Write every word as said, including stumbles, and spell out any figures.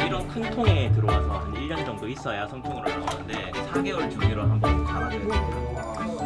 이런 큰 통에 들어와서 한 일 년 정도 있어야 성통으로 나오는데 사 개월 주기로 한번 갈아줘야 돼요.